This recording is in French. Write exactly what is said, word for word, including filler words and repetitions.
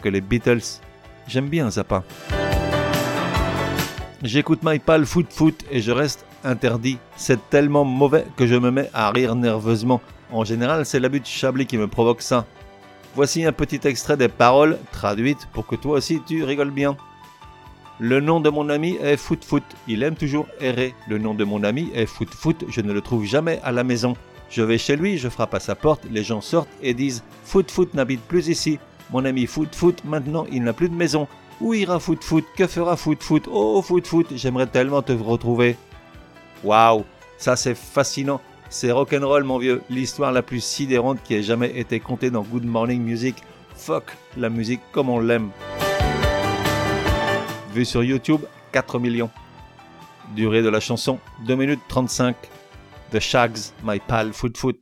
que les Beatles. J'aime bien Zappa. J'écoute My Pal Foot Foot et je reste interdit. C'est tellement mauvais que je me mets à rire nerveusement. En général, c'est l'abus de Chablis qui me provoque ça. Voici un petit extrait des paroles traduites pour que toi aussi tu rigoles bien. Le nom de mon ami est Foot Foot. Il aime toujours errer. Le nom de mon ami est Foot Foot. Je ne le trouve jamais à la maison. Je vais chez lui, je frappe à sa porte, les gens sortent et disent « Foot Foot n'habite plus ici. Mon ami Foot Foot, maintenant il n'a plus de maison. Où ira Foot Foot? Que fera Foot Foot? Oh Foot Foot, j'aimerais tellement te retrouver. » Waouh, ça c'est fascinant. C'est rock'n'roll mon vieux. L'histoire la plus sidérante qui ait jamais été contée dans Good Morning Music. Fuck la musique comme on l'aime. Vu sur YouTube, quatre millions. Durée de la chanson, deux minutes trente-cinq. The Shags, My Pal Foot Foot.